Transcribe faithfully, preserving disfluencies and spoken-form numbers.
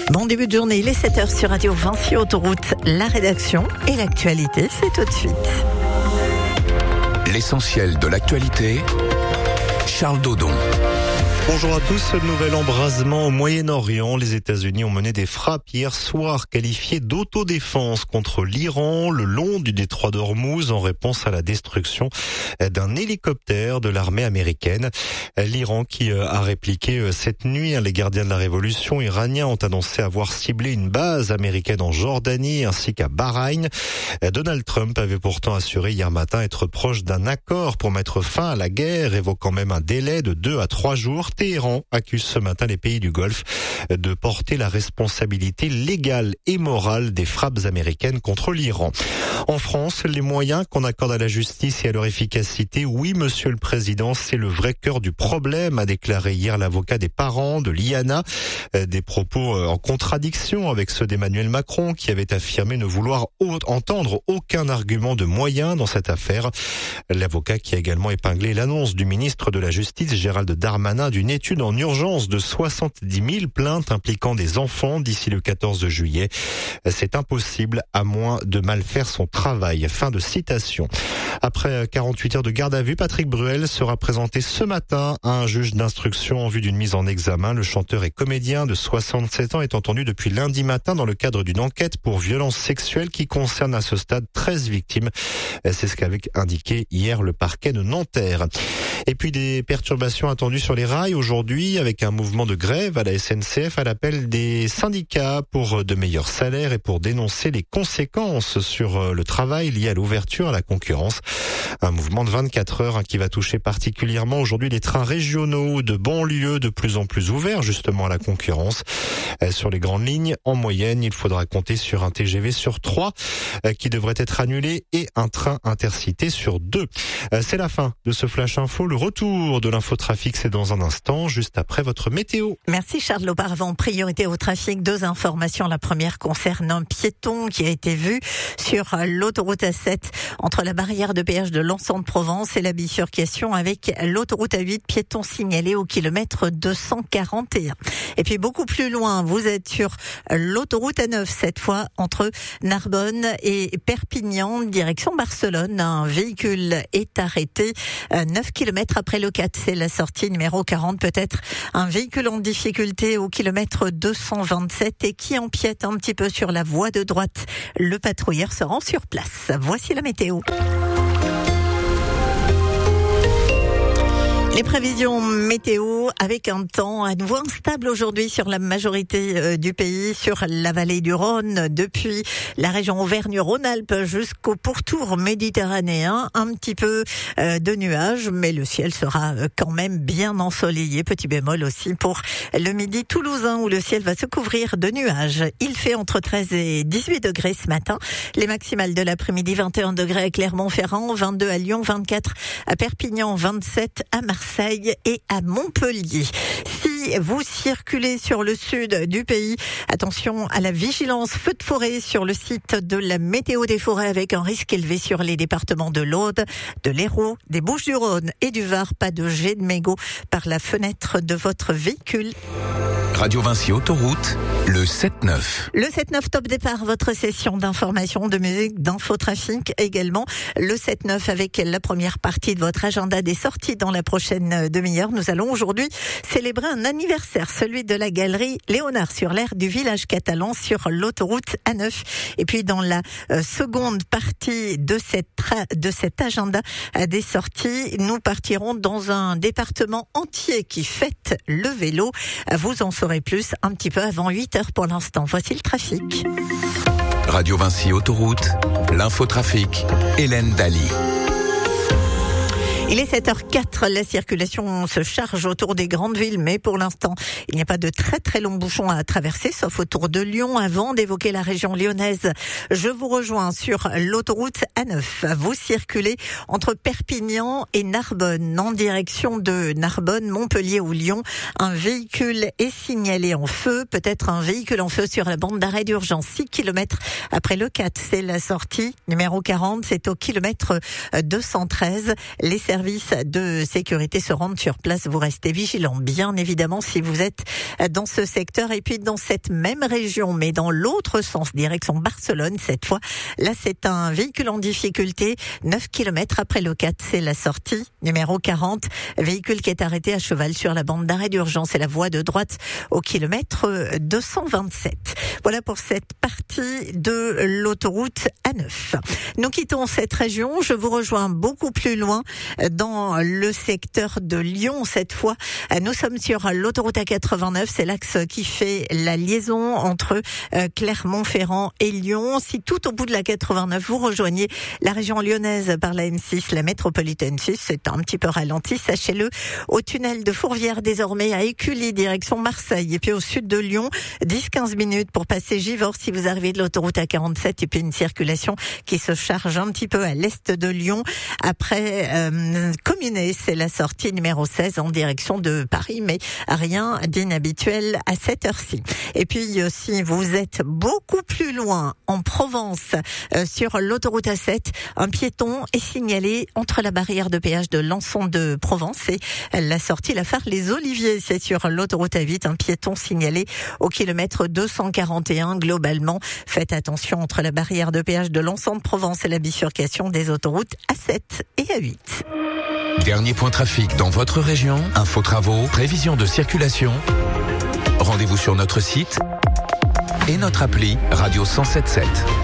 Bon début de journée, il est sept heures sur Radio Vinci Autoroute. La rédaction et l'actualité, c'est tout de suite. L'essentiel de l'actualité, Charles Dodon. Bonjour à tous. Nouvel embrasement au Moyen-Orient. Les États-Unis ont mené des frappes hier soir qualifiées d'autodéfense contre l'Iran le long du détroit d'Ormuz en réponse à la destruction d'un hélicoptère de l'armée américaine. L'Iran qui a répliqué cette nuit. Les gardiens de la révolution iraniens ont annoncé avoir ciblé une base américaine en Jordanie ainsi qu'à Bahreïn. Donald Trump avait pourtant assuré hier matin être proche d'un accord pour mettre fin à la guerre, évoquant même un délai de deux à trois jours. Téhéran accuse ce matin les pays du Golfe de porter la responsabilité légale et morale des frappes américaines contre l'Iran. En France, les moyens qu'on accorde à la justice et à leur efficacité, oui, monsieur le président, c'est le vrai cœur du problème, a déclaré hier l'avocat des parents de l'I A N A. Des propos en contradiction avec ceux d'Emmanuel Macron, qui avait affirmé ne vouloir entendre aucun argument de moyens dans cette affaire. L'avocat qui a également épinglé l'annonce du ministre de la Justice, Gérald Darmanin, d'une étude en urgence de soixante-dix mille plaintes impliquant des enfants d'ici le quatorze juillet. C'est impossible à moins de mal faire son travail. Fin de citation. Après quarante-huit heures de garde à vue, Patrick Bruel sera présenté ce matin à un juge d'instruction en vue d'une mise en examen. Le chanteur et comédien de soixante-sept ans est entendu depuis lundi matin dans le cadre d'une enquête pour violences sexuelles qui concerne à ce stade treize victimes. C'est ce qu'avait indiqué hier le parquet de Nanterre. Et puis des perturbations attendues sur les rails aujourd'hui avec un mouvement de grève à la S N C F à l'appel des syndicats pour de meilleurs salaires et pour dénoncer les conséquences sur le travail lié à l'ouverture à la concurrence. Un mouvement de vingt-quatre heures qui va toucher particulièrement aujourd'hui les trains régionaux de banlieue de plus en plus ouverts justement à la concurrence. Sur les grandes lignes, en moyenne, il faudra compter sur un T G V sur trois qui devrait être annulé et un train intercité sur deux. C'est la fin de ce Flash Info. Le retour de l'infotrafic, c'est dans un instant, juste après votre météo. Merci Charles. Auparavant, priorité au trafic. Deux informations. La première concerne un piéton qui a été vu sur l'autoroute A sept entre la barrière de péage de Lançon-de-Provence et la bifurcation avec l'autoroute A huit, piéton signalé au kilomètre deux cent quarante et un. Et puis beaucoup plus loin, vous êtes sur l'autoroute A neuf, cette fois entre Narbonne et Perpignan, direction Barcelone. Un véhicule est arrêté neuf kilomètres après le quatre. C'est la sortie numéro quarante. Peut-être un véhicule en difficulté au kilomètre deux cent vingt-sept et qui empiète un petit peu sur la voie de droite. Le patrouilleur se rend sur place. Voici la météo. Les prévisions météo avec un temps à nouveau instable aujourd'hui sur la majorité du pays, sur la vallée du Rhône, depuis la région Auvergne-Rhône-Alpes jusqu'au pourtour méditerranéen. Un petit peu de nuages, mais le ciel sera quand même bien ensoleillé. Petit bémol aussi pour le midi toulousain où le ciel va se couvrir de nuages. Il fait entre treize et dix-huit degrés ce matin. Les maximales de l'après-midi, vingt et un degrés à Clermont-Ferrand, vingt-deux à Lyon, vingt-quatre à Perpignan, vingt-sept à Marseille. Marseille et à Montpellier. Si vous circulez sur le sud du pays, attention à la vigilance feu de forêt sur le site de la météo des forêts avec un risque élevé sur les départements de l'Aude, de l'Hérault, des Bouches-du-Rhône et du Var. Pas de jet de mégots par la fenêtre de votre véhicule. Radio Vinci Autoroute, le sept neuf. Le sept neuf top départ, votre session d'information, de musique, d'infotrafic également. Le sept neuf avec la première partie de votre agenda des sorties dans la prochaine demi-heure. Nous allons aujourd'hui célébrer un anniversaire, celui de la galerie Léonard sur l'aire du village catalan sur l'autoroute A neuf. Et puis dans la seconde partie de cette tra- de cet agenda des sorties, nous partirons dans un département entier qui fête le vélo. Vous en saurez plus un petit peu avant huit heures pour l'instant. Voici le trafic. Radio Vinci Autoroute, l'infotrafic, Hélène Daly. Il est sept heures quatre, la circulation se charge autour des grandes villes, mais pour l'instant, il n'y a pas de très très longs bouchons à traverser, sauf autour de Lyon. Avant d'évoquer la région lyonnaise, je vous rejoins sur l'autoroute A neuf. Vous circulez entre Perpignan et Narbonne, en direction de Narbonne, Montpellier ou Lyon. Un véhicule est signalé en feu, peut-être un véhicule en feu sur la bande d'arrêt d'urgence, six kilomètres après le quatre. C'est la sortie numéro quarante, c'est au kilomètre deux cent treize. Les services de sécurité se rendent sur place. Vous restez vigilants, bien évidemment, si vous êtes dans ce secteur. Et puis dans cette même région, mais dans l'autre sens, direction Barcelone, cette fois, là c'est un véhicule en difficulté, neuf kilomètres après le quatre, c'est la sortie numéro quarante, véhicule qui est arrêté à cheval sur la bande d'arrêt d'urgence et la voie de droite au kilomètre deux cent vingt-sept. Voilà pour cette partie de l'autoroute A neuf. Nous quittons cette région, je vous rejoins beaucoup plus loin dans le secteur de Lyon. Cette fois, nous sommes sur l'autoroute A quatre-vingt-neuf, c'est l'axe qui fait la liaison entre Clermont-Ferrand et Lyon. Si tout au bout de la quatre-vingt-neuf, vous rejoignez la région lyonnaise par la M six, la métropolitaine six, c'est un petit peu ralenti, sachez-le, au tunnel de Fourvière désormais à Écully, direction Marseille. Et puis au sud de Lyon, dix à quinze minutes pour passer Givors si vous arrivez de l'autoroute A quarante-sept, et puis une circulation qui se charge un petit peu à l'est de Lyon. Après euh, Communet, c'est la sortie numéro seize en direction de Paris, mais rien d'inhabituel à cette heure-ci. Et puis euh, si vous êtes beaucoup plus loin en Provence, euh, sur l'autoroute A sept, un piéton est signalé entre la barrière de péage de Lançon de Provence et la sortie La Phare les Oliviers. C'est sur l'autoroute A huit, un piéton signalé au kilomètre deux cent quarante et un. Globalement, faites attention entre la barrière de péage de Lançon de Provence et la bifurcation des autoroutes A sept et A huit. Dernier point trafic dans votre région, info travaux, prévision de circulation. Rendez-vous sur notre site et notre appli Radio cent sept sept.